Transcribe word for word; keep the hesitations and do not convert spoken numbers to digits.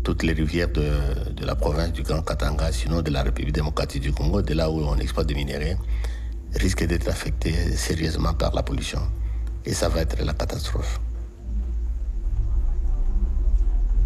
toutes les rivières de, de la province du Grand Katanga, sinon de la République démocratique du Congo, de là où on exploite des minerais, risquent d'être affectées sérieusement par la pollution. Et ça va être la catastrophe.